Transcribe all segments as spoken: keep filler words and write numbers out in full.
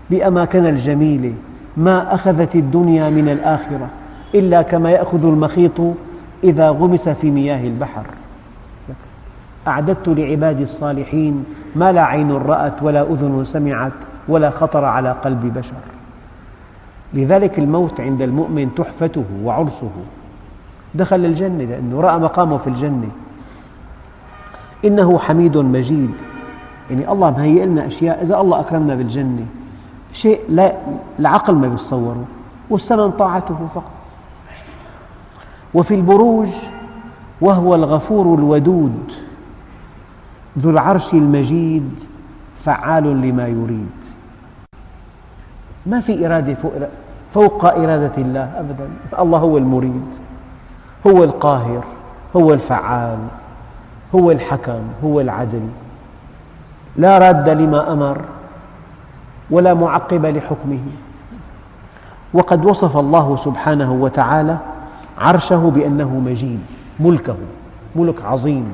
بأماكن الجميلة، ما أخذت الدنيا من الآخرة إلا كما يأخذ المخيط إذا غمس في مياه البحر. أعددت لعبادي الصالحين ما لا عين رأت ولا أذن سمعت ولا خطر على قلب بشر. لذلك الموت عند المؤمن تحفته وعرسه. دخل الجنة لأنه رأى مقامه في الجنة. إنه حميد مجيد، يعني الله مهيئ لنا أشياء. إذا الله أكرمنا بالجنة شيء لا العقل ما يتصوره، والثمن طاعته فقط. وفي البروج: وهو الغفور الودود ذو العرش المجيد فعال لما يريد. ما في إرادة فوق إرادة الله أبدا. الله هو المريد، هو القاهر، هو الفعال، هو الحكم، هو العدل، لا راد لما أمر ولا معقب لحكمه. وقد وصف الله سبحانه وتعالى عرشه بأنه مجيد، ملكه ملك عظيم.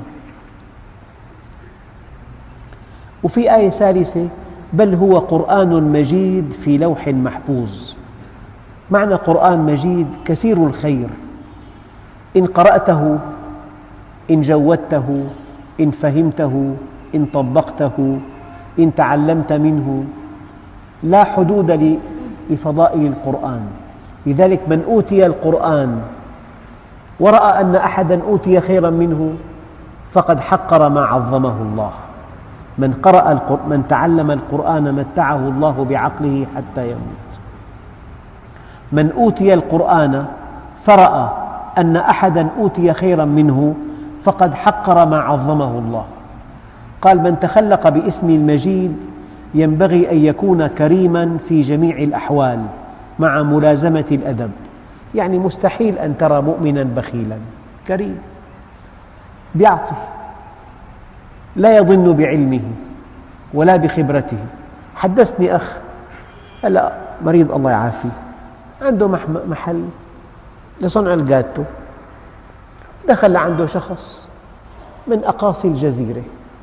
وفي آية ثالثة: بل هو قرآن مجيد في لوح محفوظ. معنى قرآن مجيد كثير الخير، إن قرأته، إن جودته، إن فهمته، إن طبقته، إن تعلمت منه، لا حدود لفضائل القرآن. لذلك من أوتي القرآن ورأى أن أحدا أوتي خيرا منه فقد حقر ما عظمه الله. من قرأ من تعلم القرآن متعه الله بعقله حتى يموت. من أوتي القرآن فرأى أن أحدا أوتي خيرا منه فقد حقر ما عظمه الله. قال: من تخلق باسم المجيد ينبغي أن يكون كريما في جميع الأحوال مع ملازمة الأدب. يعني مستحيل أن ترى مؤمنا بخيلا، كريم، يعطي، لا يظن بعلمه ولا بخبرته. حدثني أخ هلأ مريض الله يعافيه، عنده محل لصنع الجاتو. دخل عنده شخص من أقاصي الجزيرة،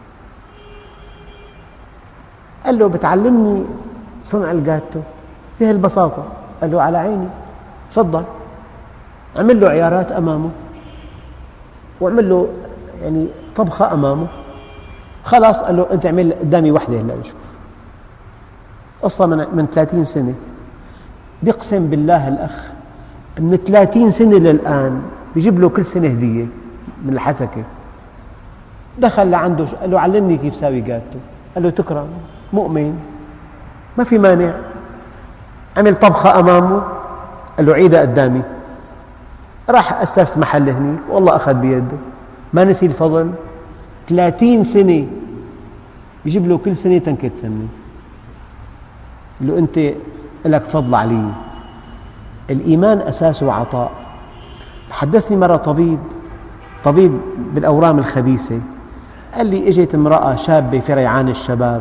قال له: بتعلمني صنع الجاتو بهالبساطة؟ قال له: على عيني، تفضل. عمل له عيارات أمامه، وعمل له يعني طبخة أمامه. خلاص قال له: أنت اعمل قدامي وحدة هلا نشوف. قصة من من ثلاثين سنة. بيقسم بالله الأخ من ثلاثين سنة للآن بيجيب له كل سنة هدية من الحسكة. دخل لعنده قال له: علمني كيف ساوي جاتو. قال له: تكرم، مؤمن، ما في مانع. عمل طبخة أمامه، قال له: عيدها قدامي. راح أسس محل هنيك، والله أخذ بيده، ما نسي الفضل. ثلاثين سنة يجيب له كل سنة تنكة سمنة. قال له: أنت لك فضل علي. الإيمان أساسه عطاء. حدثني مرة طبيب طبيب بالأورام الخبيثة، قال لي: اجت امرأة شابة في ريعان الشباب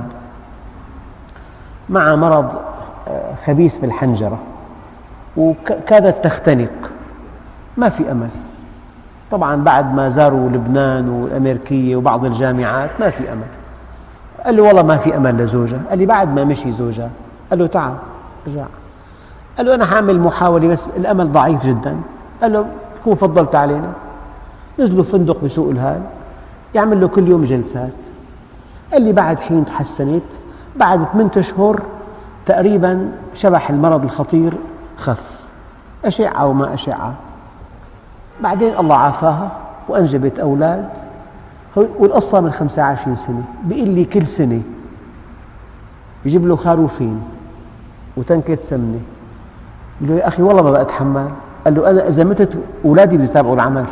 مع مرض خبيث بالحنجرة وكادت تختنق، ما في أمل. طبعا بعد ما زاروا لبنان والأمريكية وبعض الجامعات ما في أمل. قال له: والله ما في أمل لزوجها. قال لي: بعد ما مشي زوجها. قال له: تعال رجع. قال له: أنا حاعمل محاولة بس الأمل ضعيف جدا. قال له: تكون فضلت علينا. نزلوا فندق بسوق الهال، يعمل له كل يوم جلسات. قال لي: بعد حين تحسنت، بعد ثمانية أشهر تقريبا شبح المرض الخطير خف، أشعة وما أشعة. بعدين الله عافاها وأنجبت أولاد، والقصة من خمسة وعشرين سنة. بيقول لي كل سنة يجيب له خروفين وتنكة سمنة. قال له: يا أخي والله ما بقى أتحمل. قال له: أنا إذا متت أولادي اللي يتابعوا العمل،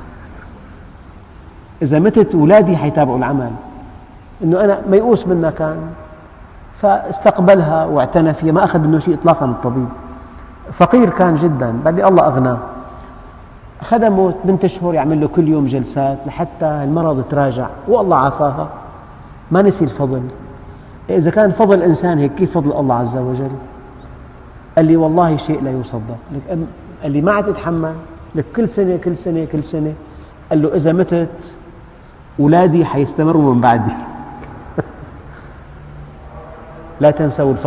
إذا متت أولادي حيتابعوا العمل. إنه أنا ميؤوس منها كان، فاستقبلها واعتنى فيها، ما أخذ منه شيء إطلاقا. الطبيب فقير كان جدا، بعد الله أغناه. خدمه ثمانية أشهر يعمل له كل يوم جلسات لحتى المرض تراجع، والله عافاها، ما نسي الفضل. إذا كان فضل إنسان هيك، كيف فضل الله عز وجل؟ قال لي: والله شيء لا يصدق. قال لي: ما عاد أتحمل، لك كل سنة كل سنة كل سنة. قال له: إذا متت أولادي حيستمروا من بعدي. لا تنسوا الفضل.